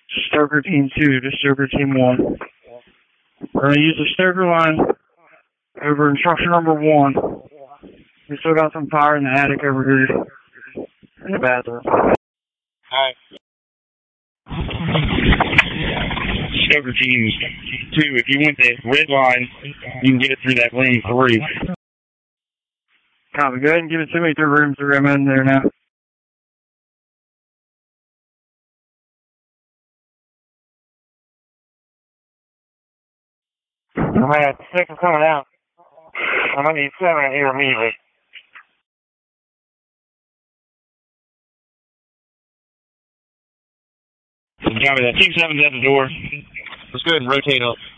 Stoker Team 2 to Stoker Team 1. We're going to use the Stoker line over instruction number 1. We still got some fire in the attic over here. In the bathroom. Alright. Stoker Team 2, if you went the red line, you can get it through that lane 3. Copy. Go ahead and give it to me through room 3. I'm in there now. Alright, 6 is coming out. I'm going to need 7 here immediately. Copy that. Team 7's at the door. Let's go ahead and rotate up.